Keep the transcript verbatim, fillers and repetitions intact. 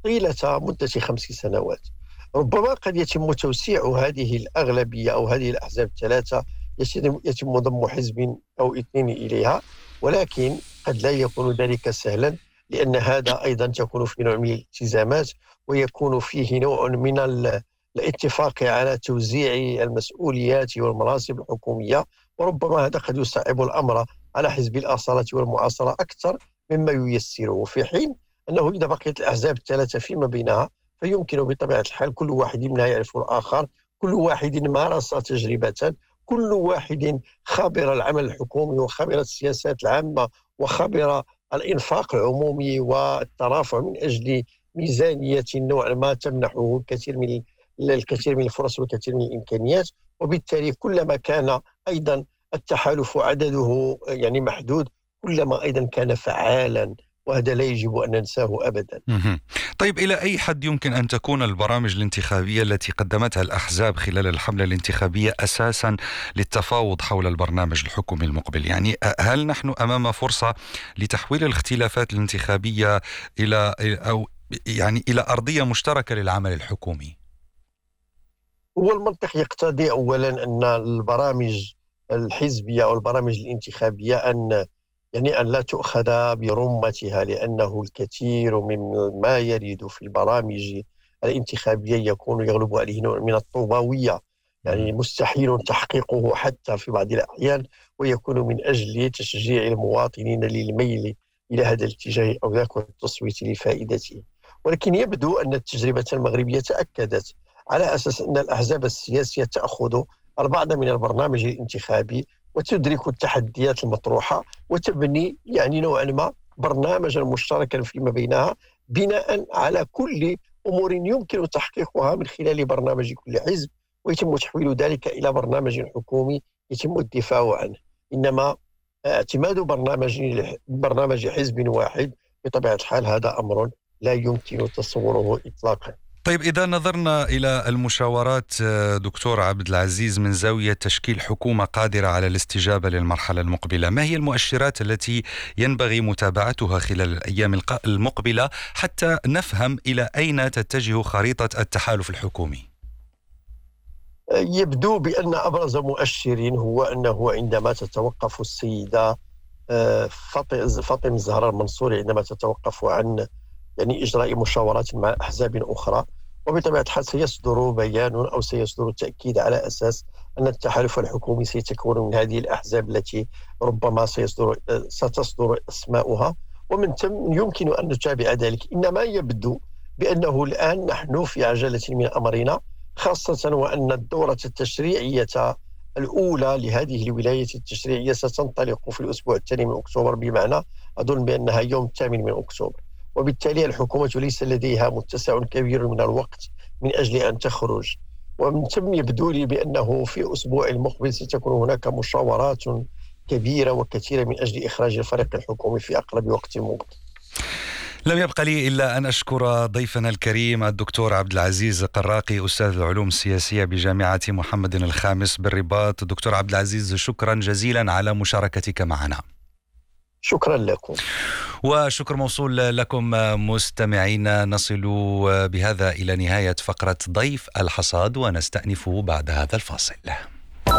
طيلة مدة خمس سنوات. ربما قد يتم توسيع هذه الأغلبية أو هذه الأحزاب الثلاثة، يتم يتم ضم حزب أو اثنين إليها، ولكن قد لا يكون ذلك سهلا، لأن هذا أيضا تكون فيه نوع من الالتزامات، ويكون فيه نوع من ال- الاتفاق على توزيع المسؤوليات والمناصب الحكومية. وربما هذا قد يصعب الأمر على حزب الأصالة والمعاصرة أكثر مما ييسره، في حين أنه إذا بقيت الأحزاب الثلاثة فيما بينها فيمكن بطبيعة الحال كل واحد منها يعرف الآخر، كل واحد مارس تجربة، كل واحد خبر العمل الحكومي وخبر السياسات العامة وخبر الإنفاق العمومي والترافع من أجل ميزانية نوعا ما تمنحه الكثير من الكثير من الفرص والكثير من الإمكانيات. وبالتالي كلما كان أيضا التحالف عدده يعني محدود، كلما أيضا كان فعالا، وهذا لا يجب أن ننساه أبدا. مهم. طيب، إلى أي حد يمكن أن تكون البرامج الانتخابية التي قدمتها الأحزاب خلال الحملة الانتخابية أساسا للتفاوض حول البرنامج الحكومي المقبل؟ يعني هل نحن أمام فرصة لتحويل الاختلافات الانتخابية إلى أو يعني إلى أرضية مشتركة للعمل الحكومي؟ هو المنطق يقتضي أولا أن البرامج الحزبية أو البرامج الانتخابية أن يعني أن لا تؤخذ برمتها، لأنه الكثير من ما يرد في البرامج الانتخابية يكون يغلب عليه نوع من الطوبوية، يعني مستحيل تحقيقه حتى في بعض الأحيان، ويكون من أجل تشجيع المواطنين للميل إلى هذا الاتجاه أو ذاك والتصويت لفائدته. ولكن يبدو أن التجربة المغربية تأكدت على أساس أن الأحزاب السياسية تأخذ البعض من البرنامج الانتخابي وتدرك التحديات المطروحة وتبني يعني نوعا ما برنامجا مشتركا فيما بينها، بناء على كل أمور يمكن تحقيقها من خلال برنامج كل حزب، ويتم تحويل ذلك إلى برنامج حكومي يتم الدفاع عنه. إنما اعتماد برنامج برنامج حزب واحد بطبيعة الحال هذا أمر لا يمكن تصوره إطلاقا. طيب، إذا نظرنا إلى المشاورات دكتور عبد العزيز من زاوية تشكيل حكومة قادرة على الاستجابة للمرحلة المقبلة، ما هي المؤشرات التي ينبغي متابعتها خلال الأيام المقبلة حتى نفهم إلى أين تتجه خريطة التحالف الحكومي؟ يبدو بأن أبرز مؤشر هو أنه عندما تتوقف السيدة فاطمة الزهراء المنصوري، عندما تتوقف عن يعني إجراء مشاورات مع أحزاب أخرى، وبطبيعة الحال سيصدر بيان أو سيصدر تأكيد على أساس أن التحالف الحكومي سيتكون من هذه الأحزاب التي ربما سيصدر ستصدر أسماؤها، ومن ثم يمكن أن نتابع ذلك. إنما يبدو بأنه الآن نحن في عجلة من أمرنا، خاصة وأن الدورة التشريعية الأولى لهذه الولاية التشريعية ستنطلق في الأسبوع الثاني من أكتوبر، بمعنى أظن بأنها يوم الثامن من أكتوبر، وبالتالي الحكومة ليس لديها متسع كبير من الوقت من أجل أن تخرج. ومن ثم يبدو لي بأنه في الأسبوع المقبل ستكون هناك مشاورات كبيرة وكثيرة من أجل إخراج الفريق الحكومي في أقرب وقت ممكن. لم يبقى لي إلا أن أشكر ضيفنا الكريم الدكتور عبد العزيز قراقي، أستاذ العلوم السياسية بجامعة محمد الخامس بالرباط. دكتور عبد العزيز، شكرا جزيلا على مشاركتك معنا. شكرا لكم. وشكر موصول لكم مستمعين. نصل بهذا إلى نهاية فقرة ضيف الحصاد، ونستأنف بعد هذا الفاصل.